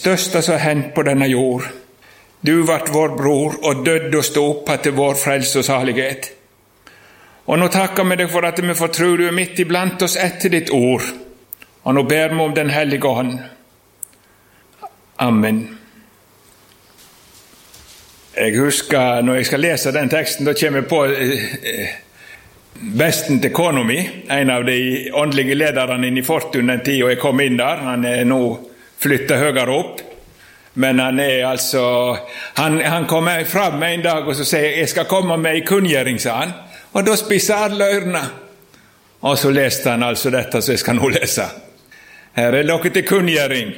største som har hendt på denne jord. Du vart vår bror og døde og stod opp til vår frelse og salighet. Og nå takker vi deg for at vi får tro du er midt iblant oss etter ditt ord. Og nå ber vi om den hellige ånd. Amen. Jeg husker når jeg skal lese den teksten, da kommer jeg på besten til kona mi, en av de åndelige lederne inn i Fortun den tid, og jeg kom inn der. Han er nå flyttet høyere opp. Men han er altså, han kommer frem en dag og så sier jeg skal komme med en kunngjøring, sa han. Og da spiser alle ørene. Og så leste han altså dette som jeg skal nå lese. Her er dere til kunngjøring.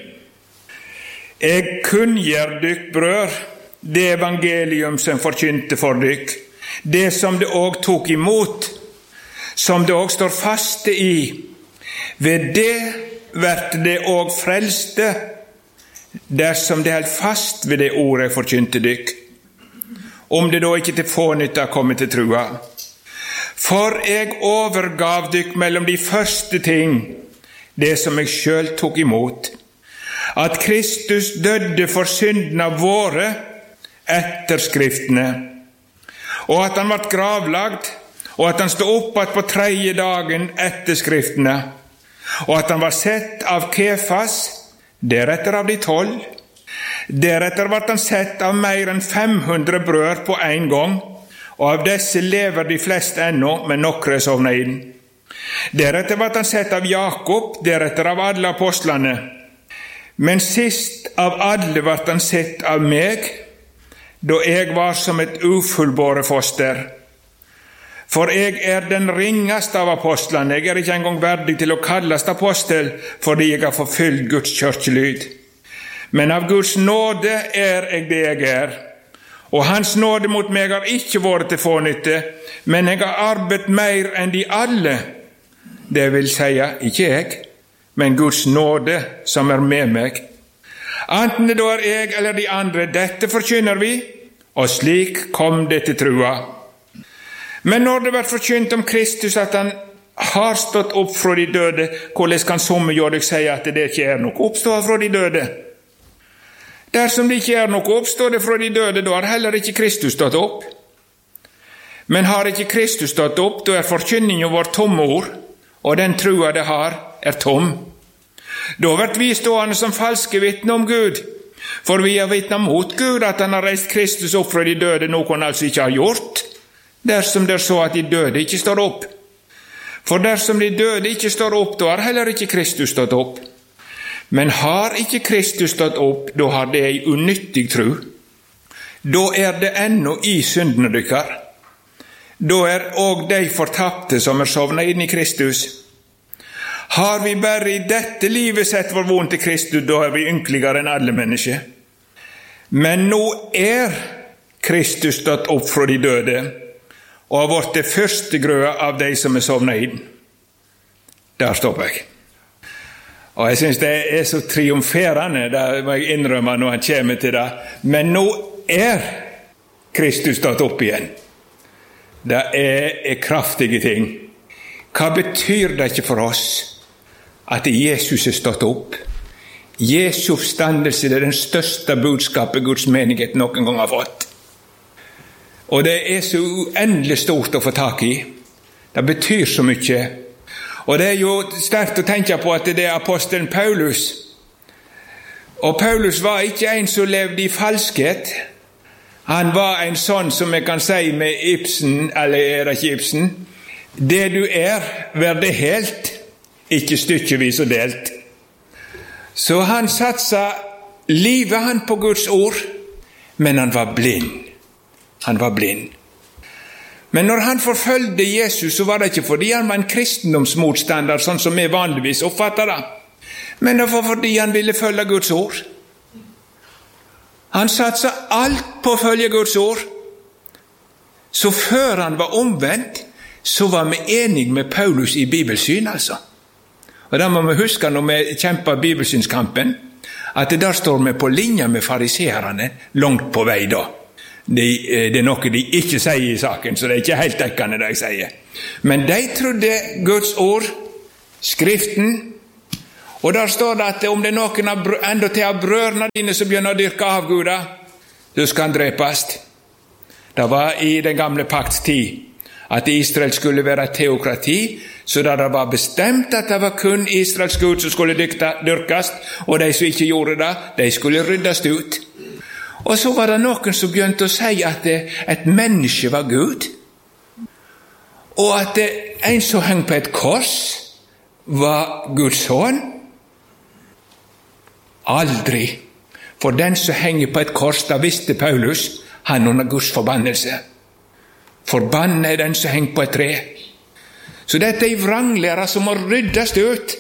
Jeg kunngjør dykk, brør, det evangelium som forkynte for dykk, det som det også tok imot, som det også står faste i. Ved det vert det også frelste, dersom det held fast ved det ordet forkynte dykk, om det da ikke til fånytte kommer til trua. For jeg overgav dykk mellom de første ting, det som jeg selv tok imot, at Kristus døde for syndene våre etter skriftene, og at han ble gravlagt, og at han stod opp på 3. dagen etter skriftene, og at han var sett av Kefas, deretter av de 12. Deretter ble han sett av mer enn 500 brød på en gang, og av disse lever de fleste ennå, men nokre sovna inn. Deretter ble han sett av Jakob, deretter av alle apostlene. Men sist av alle ble han sett av meg, da jeg var som et ufullbåret foster. For jeg er den ringeste av apostlene. Jeg er ikke engang verdig til å kalles apostel, fordi jeg har forfylt Guds kirkelyd. Men av Guds nåde er jeg det jeg er. Og hans nåde mot meg har ikke vært til fånytte, men jeg har arbeidet mer enn de alle. Det vil si, ikke jeg, men Guds nåde som er med meg. Enten det da er jeg eller de andre, dette forkynner vi, og slik kom det til trua. Men når det var forkynt om Kristus at han har stått opp fra de døde, hvordan kan somme gjør deg si at det ikke er noe oppstå fra de døde? Dersom det ikke er noe oppstå det fra de døde, da har heller ikke Kristus stått opp. Men har ikke Kristus stått opp, da er forkynningen vår tomme ord, og den trua det har er tom. Da blir vi stående som falske vitner om Gud, for vi har vitnet mot Gud at han har reist Kristus opp fra de døde, noe han altså ikke har gjort, dersom det er så at de døde ikke står opp. For dersom de døde ikke står opp, da har heller ikke Kristus stått opp. Men har ikke Kristus stått opp, da har det en unyttig tro. Da er det ennå i syndene dykkar. Da er også de fortapte som er sovnet inn i Kristus. Har vi bare i dette livet sett vår vondt til Kristus, da er vi ynkeligere enn alle mennesker. Men nå er Kristus stått opp fra de døde, og har vært det første grøa av de som er sovnet inn. Der stopper jeg. Og jeg synes det er så triumferende, det må jeg innrømme når han kommer til det. Men nå er Kristus stått opp igjen. Det er kraftige ting. Hva betyr det ikke for oss at Jesus er stått opp? Jesu oppstandelse er den største budskapet Guds menighet noen gang har fått. Og det er så uendelig stort å få tak i. Det betyr så mye. Og det er jo sterkt å tenke på at det er apostelen Paulus. Og Paulus var ikke en som levde i falskhet. Han var en sånn som jeg kan si med Ibsen, eller er det ikke Ibsen? Det du er, vær det helt, ikke stykkevis og delt. Så han satsa livet han på Guds ord, men han var blind. Han var blind. Men når han forfølgde Jesus, så var det ikke fordi han var en kristendomsmotstander, sånn som vi vanligvis oppfatter det. Men det var fordi han ville følge Guds ord. Han satsa alt på å følge Guds ord. Så før han var omvendt, så var vi enige med Paulus i bibelsyn, altså. Og da må vi huske når vi kjemper bibelsynskampen, at der står vi på linje med fariserene langt på vei da. Det er noe de ikke sier i saken, så det er ikke helt dekkende det jeg sier. Men de trodde Guds ord, Skriften, Og der står det at om det noen enda til av brødrene dine som begynner å dyrke avguder, så skal han drepes. Det var i den gamle pakts tid at Israel skulle være et teokrati, så da det var bestemt at det var kun Israels Gud som skulle dyrkes, og de som ikke gjorde det, de skulle ryddes ut. Og så var det noen som begynte å si at et menneske var Gud, og at en som heng på et kors var Guds sønn. Aldri. For den som henger på et kors, da visste Paulus, han under Guds forbannelse. Forbannet den som henger på et tre. Så dette er vranglære som må ryddes ut.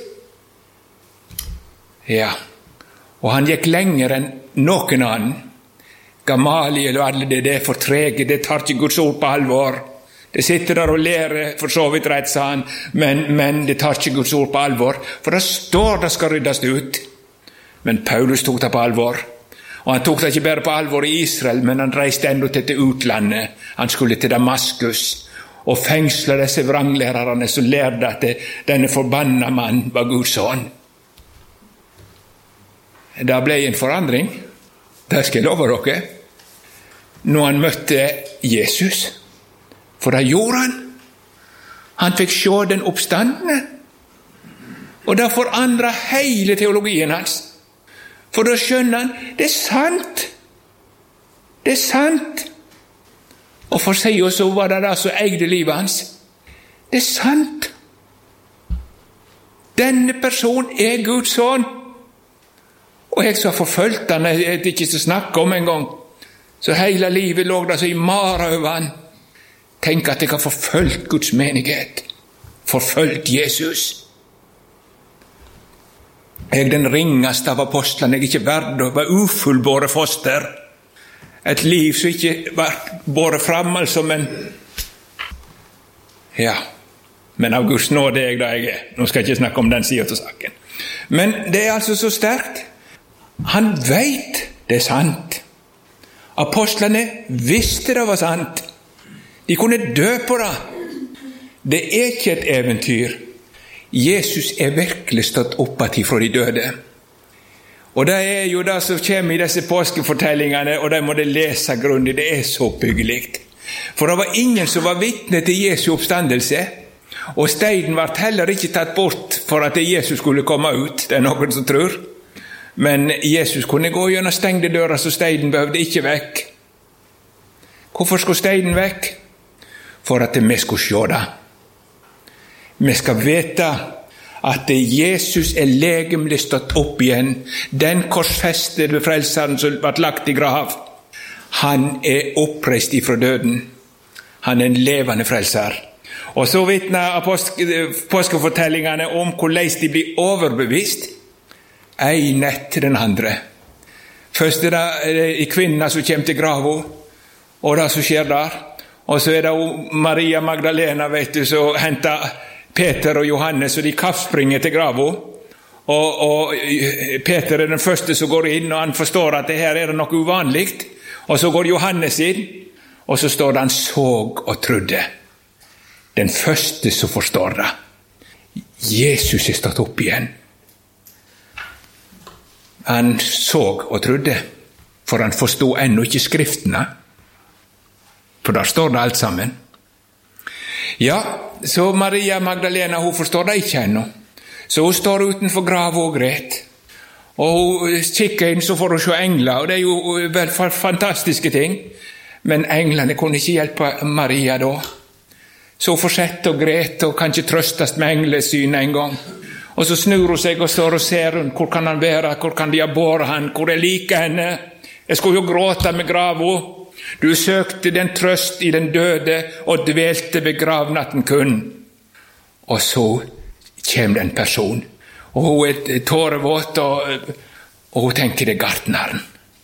Ja, og han gikk lenger enn noen annen. Gamaliel og alle det er for trege, det tar ikke Guds ord på alvor. Det sitter der og lærer for så vidt rett, sa han, men det tar ikke Guds ord på alvor, for det står det skal ryddes ut. Men Paulus tok det på alvor. Og han tok det ikke bare på alvor i Israel, men han reiste enda til utlandet. Han skulle til Damaskus og fengsle disse vranglærerne som lærte at denne forbanna mann var Guds sønn. Det ble en forandring. Det skal jeg love dere. Når han møtte Jesus, for det gjorde han. Han fikk se den oppstandende. Og det forandret hele teologien hans. For da skjønner han, det er sant. Det er sant. Og for seg så var det som eide livet hans. Det er sant. Denne person er Guds sønn. Og jeg så forfølte han, jeg ikke så snakke om en gang. Så hele livet lå det så i mara over han. Tenk at jeg har forfølt Guds menighet. Forfølt Jesus. Jeg er den ringeste av apostlene, jeg er ikke verd å være ufullbåret foster. Et liv som ikke var båret fram, altså, men ja, men av Guds nåde er jeg da jeg er. Nå skal jeg ikke snakke om den siden til saken. Men det er altså så sterkt. Han vet det er sant. Apostlene visste det var sant. De kunne dø på det. Det er ikke et eventyr. Jesus er virkelig stått opp fra de døde. Og det er jo det som kommer i disse påskefortellingene, og de må det lese grundig. Det er så byggelig. For det var ingen som var vitne til Jesu oppstandelse, og steinen ble heller ikke tatt bort for at Jesus skulle komme ut. Det er noen som tror. Men Jesus kunne gå gjennom stengte dører, så steinen behøvde ikke vekk. Hvorfor skulle steinen vekk? For at vi skulle se det. Vi skal vite at Jesus er legemlig stått opp igjen. Den korsfestede frelseren som ble lagt i grav, han er oppreist ifra døden. Han er en levende frelser. Og så vitner påskefortellingene om hvordan de blir overbevist, en etter den andre. Først er det kvinna som kommer til graven, og det som skjer der. Og så er det Maria Magdalena, vet du, som henter Peter og Johannes, og de kappspringer til graven. Og Peter er den første som går inn, og han forstår at det her er noe uvanligt. Og så går Johannes inn, og så står det han såg og trodde. Den første som forstår det. Jesus er stått opp igjen. Han såg og trodde, for han forstod ennå ikke skriftene. For der står det alt sammen. Ja, så Maria Magdalena, hun forstår det ikke ennå. Så hun står utenfor graven og gret. Og hun kikker inn, så får hun se engler, og det er jo vel fantastiske ting. Men englene kunne ikke hjelpe Maria da. Så hun fortsetter og gret, og kan ikke trøstes med englesyn en gang. Og så snur hun seg og står og ser hun, hvor kan han være, hvor kan de ha båret han, hvor er like henne? Jeg skulle jo gråte med graven. Du søkte den trøst i den døde og dvelte ved gravnatten kun. Og så kommer det en person, og hun er tårevåt, og hun tenker det er gartneren.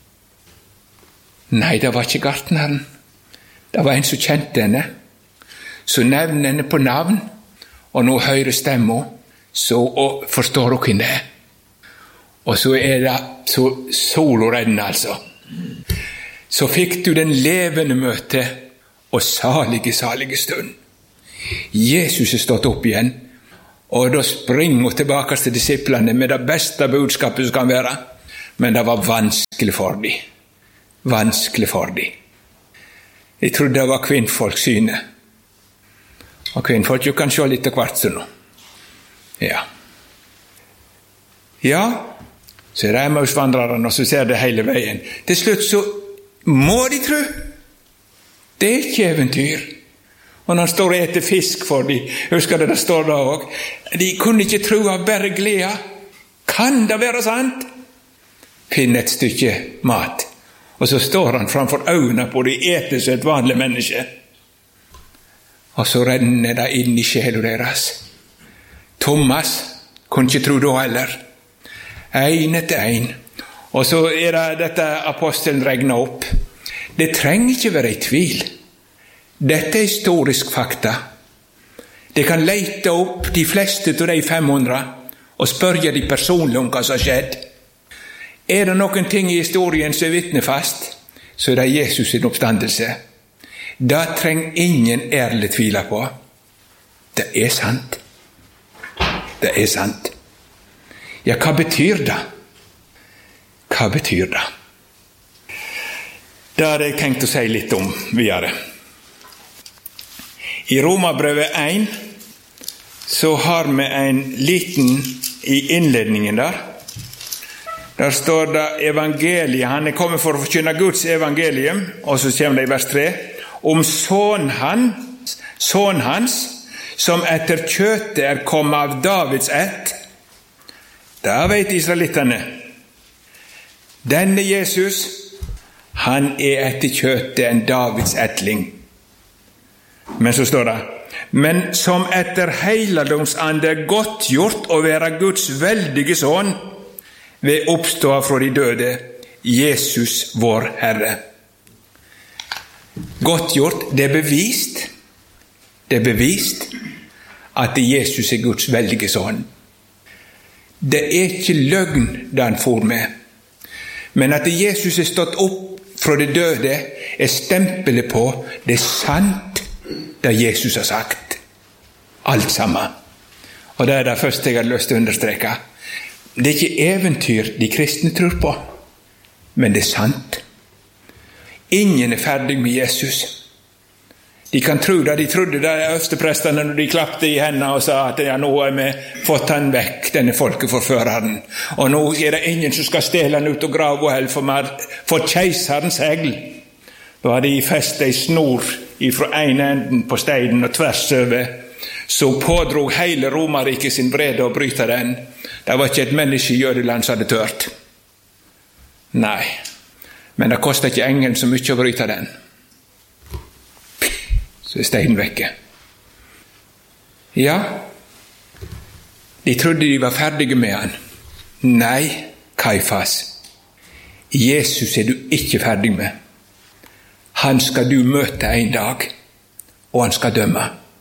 Nei, det var ikke gartneren. Det var en som kjente henne. Så nevner henne på navn, og nå hører stemmen, så forstår hun hvem det er. Og så er det så soloredden, altså. Så fikk du den levende møte og salige stund. Jesus er stått opp igjen, Og da springer hun tilbake til disiplene med det beste budskapet som kan være. Men det var vanskelig for dem. Vanskelig for dem. Jeg trodde det var kvinnfolksynet. Og kvinnfolk jo kan se litt av hvert sånn. Ja. Ja, så er det Emmausvandrerne, og så ser det hele veien. Til slutt så må de tro. Det er ikke eventyr. Og når han står og eter fisk for dem, husker det står da også, de kunne ikke tro av bare glede. Kan det være sant? Finn et stykke mat. Og så står han framfor øynene på de eter som et vanlig menneske. Og så renner det inn i sjelen deres. Thomas kunne ikke tro da heller. En etter en. Og så er det dette apostelen regner opp. Det trenger ikke være i tvil. Dette er historisk fakta. Det kan lete opp de fleste av de 500 og spørre de personlig om hva som har skjedd. Er det noen ting i historien som er vitnefast, så er det Jesus sin oppstandelse. Det trenger ingen ærlig tvile på. Det er sant. Det er sant. Ja, hva betyr det? Hva betyr det? Det har jeg tenkt å si litt om videre. I Romerbrevet 1 så har vi en liten i innledningen der. Der står det evangeliet. Han er kommet for å forkynne Guds evangelium, og så kommer det i vers 3. Om sønnen hans, som etter kjøttet er kommet av Davids ett. Da vet israelittene. Denne Jesus, han er etter kjøttet en Davids ettling. Men så står det, men som etter heiladomsande er godtgjort å være Guds veldige sønn, ved oppstå fra de døde, Jesus vår Herre. Godtgjort, det er bevist. Det er bevist at Jesus er Guds veldige sønn. Det er ikke løgn det han for med. Men at Jesus er stått opp fra de døde, er stempelet på det er sant det Jesus har sagt. Alt sammen. Og det er det første jeg har lyst til å understreke. Det er ikke eventyr de kristne tror på, men det er sant. Ingen er ferdig med Jesus. De kan tro det. De trodde det øversteprestene når de klappte i hendene og sa at ja, nå har vi fått han vekk, denne folkeforføreren. Og nå er det ingen som skal stjele han ut og grave og hell for keiserens hegl. Da hadde de festet en snor fra en enden på steinen og tvers over, så pådrog hele Romerriket sin brede å bryte den. Det var ikke et menneske i Jødeland som hadde tørt. Nei, men det kostet ikke engelen så mye å bryte den. Så er steinen vekke. Ja, de trodde de var ferdige med han. Nei, Kaifas, Jesus er du ikke ferdig med. Han skal du møte en dag, og han skal dømme.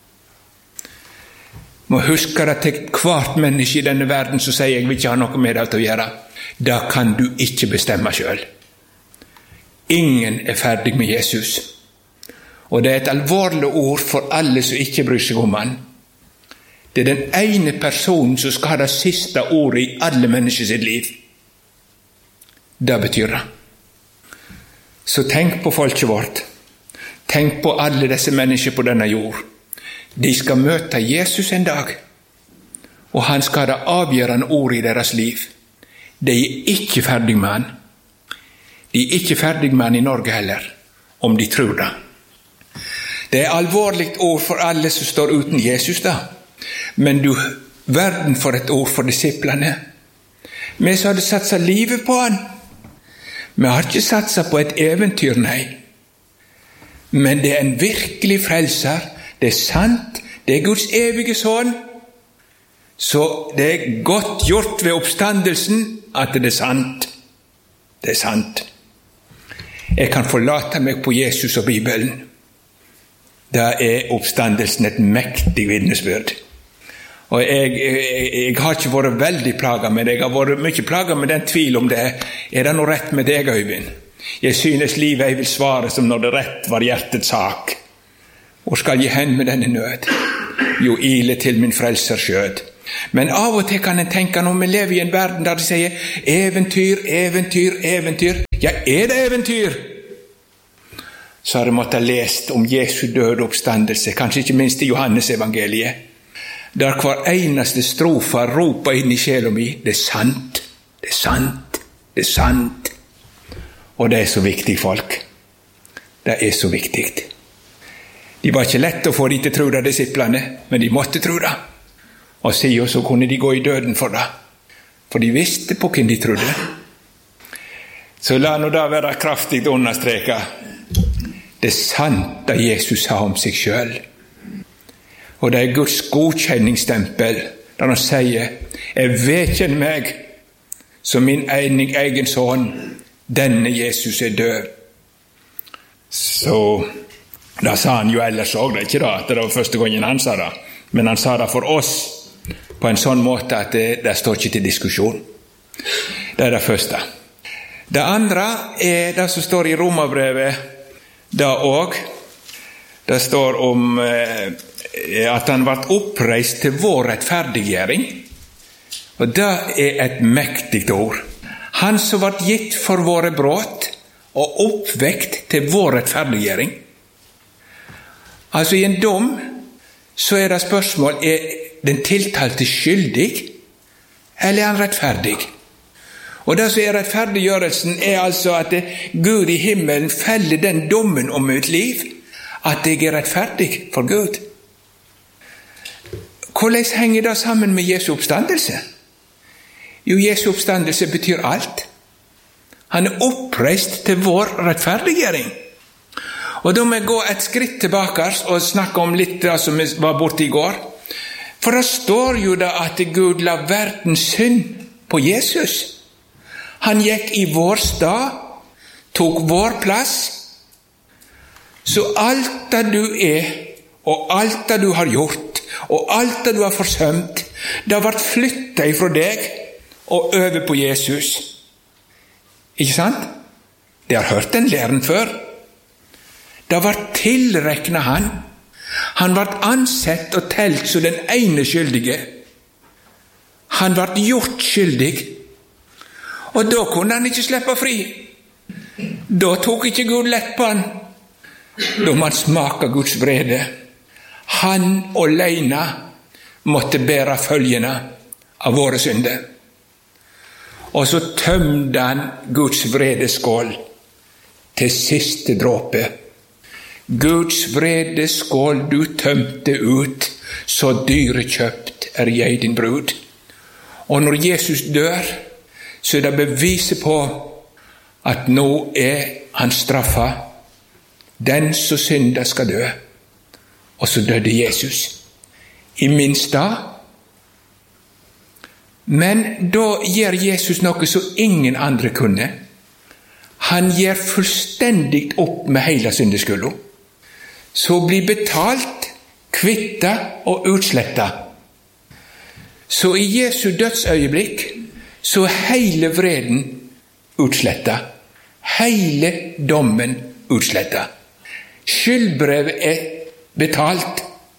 Må huske det til hvert menneske i denne verden som sier jeg vil ikke ha noe med det å gjøre. Da kan du ikke bestemme selv. Ingen er ferdig med Jesus. Og det er et alvorlig ord for alle som ikke bryr seg om han. Det er den ene personen som skal ha det siste ordet i alle mennesker sitt liv. Det betyr det. Så tenk på folket vårt. Tenk på alle disse mennesker på denne jord. De skal møte Jesus en dag, og han skal ha det avgjørende ordet i deres liv. De er ikke ferdig med han. De er ikke ferdig med han i Norge heller, om de tror det. Det er alvorligt ord for alle som står uten Jesus da. Men du, verden for et ord for disiplene. Vi som hadde satset livet på han. Vi har ikke satset på et eventyr, nei. Men det er en virkelig frelser. Det er sant. Det er Guds evige sønn. Så det er godt gjort ved oppstandelsen at det er sant. Det er sant. Jeg kan forlate meg på Jesus og Bibelen. Da er oppstandelsen et mektig vitnesbyrd. Og jeg har ikke vært veldig plaget med det. Jeg har vært mye plaget med den tvil om det. Er det noe rett med deg, Øyvind? Jeg synes livet jeg vil svare som når det rett var hjertets sak. Hvor skal jeg hen med denne nød? Jo, ile til min frelser skjød. Men av og til kan en tenke når vi lever i en verden der de sier eventyr, eventyr, eventyr. Ja, det eventyr? Så har jeg måttet lest om Jesu døde oppstandelse, kanskje ikke minst i Johannes evangeliet, der hver eneste strofa roper inn i sjela mi, det sant, det sant, det sant. Og det så viktig, folk. Det så viktig. De var ikke lett å få de til å tro det, disiplene, men de måtte tro det. Og siden så kunne de gå i døden for det. For de visste på hvem de trodde. Så la nå da være kraftig understreket. Det sant det Jesus sa om seg selv. Og det Guds godkjenningsstempel, der han sier, jeg vedkjenner meg som min egen sønn, denne Jesus død. Så da sa han jo ellers også, det ikke da, at det var første gangen han sa det, men han sa det for oss, på en sånn måte at det står ikke til diskusjon. Det det første. Det andre det som står i Romerbrevet, det også. Det står om at han ble oppreist til vår rettferdiggjøring. Og det et mektigt ord. Han som ble gitt for våre brott og oppvekt til vår rettferdiggjøring. Altså i en dom så det spørsmål, den tiltalte skyldig, eller han rettferdig? Og det som rettferdiggjørelsen altså at Gud i himmelen feller den dommen om mitt liv, at jeg rettferdig for Gud. Hvordan henger det sammen med Jesu oppstandelse? Jo, Jesu oppstandelse betyr alt. Han oppreist til vår rettferdiggjøring. Og da må jeg gå et skritt tilbake og snakke om litt det som vi var borte i går. For det står jo da at Gud la verdens synd på Jesus. Han gikk i vår stad, tok vår plass. Så alt det du og alt det du har gjort, og alt det du har forsømt, det har vært flyttet ifra deg og over på Jesus. Ikke sant? Det har hørt den læren før. Det var tilreknet han. Han var ansett og telt som den ene skyldige. Han var gjort skyldig. Og da kunne han ikke slippe fri. Da tok ikke Gud lett på han. Da man smaka Guds vrede. Han alene måtte bære følgene av våre synder. Og så tømte han Guds vredeskål til siste dråpe. Guds vredeskål du tømte ut, så dyrekjøpt jeg din brud. Og når Jesus dør, så det beviset på at nå han straffa. Den som synder skal dø. Og så døde Jesus i min stad. Men da gjør Jesus noe som ingen andre kunne. Han gjør fullstendig opp med hele syndeskylda. Så blir betalt, kvitta og utsletta. Så i Jesu dødsøyeblikk, så hele vreden utsletta. Hele dommen utsletta. Skyldbrevet betalt,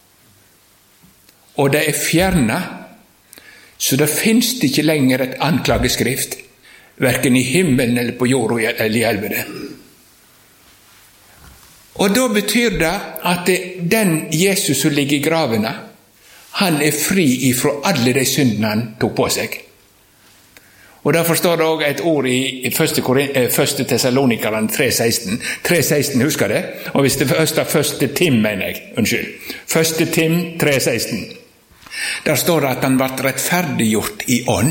og det fjernet, så det finnes ikke lenger et anklageskrift, hverken i himmelen eller på jorda eller i helvete. Og da betyr det at den Jesus som ligger i gravene, han fri ifra alle de syndene han tok på seg. Og derfor står det også et ord i 1. Thessalonikerne 3,16. 3,16, husker det? Og hvis det er 1. Tim, mener jeg. Unnskyld. 1. Tim 3,16. Der står det at han ble rettferdiggjort i ånd.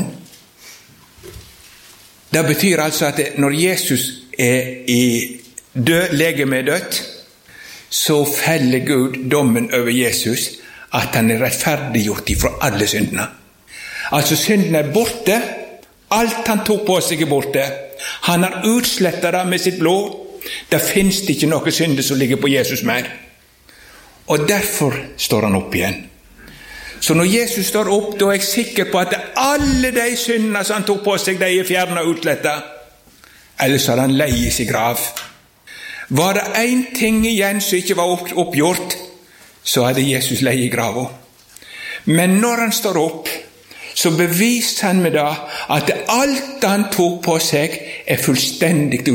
Det betyr altså at når Jesus i legeme dødt, så feller Gud dommen over Jesus, at han rettferdiggjort ifra alle syndene. Altså syndene borte, alt han tok på seg borte. Han har utslettet det med sitt blod. Det finnes ikke noe synde som ligger på Jesus mer. Og derfor står han opp igjen. Så når Jesus står opp, da jeg sikker på at alle de syndene som han tok på seg, de fjernet og utslettet. Ellers har han leies i grav. Var det en ting igjen som ikke var oppgjort, så hadde Jesus leie i grava. Men når han står opp, så beviste han med det at alt han tok på seg er fullstendig